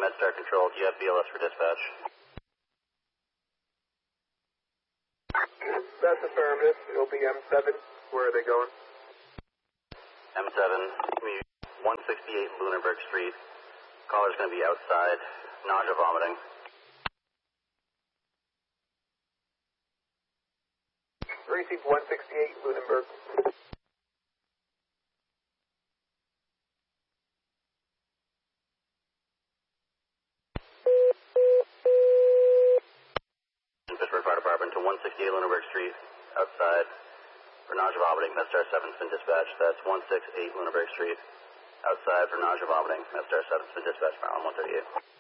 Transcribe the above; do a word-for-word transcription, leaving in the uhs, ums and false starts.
MedStar Control, do you have B L S for dispatch? That's affirmative. It'll be M seven. Where are they going? M seven, one sixty-eight Lunenburg Street. Caller's going to be outside, nausea, vomiting. Received one sixty-eight Lunenburg. Pittsburgh Fire Department to one sixty-eight Lunenburg Street, outside for nausea, vomiting. MedStar seven's been dispatched. That's one sixty-eight Lunenburg Street, outside for nausea, vomiting. MedStar seven's been dispatched. Maryland one thirty-eight.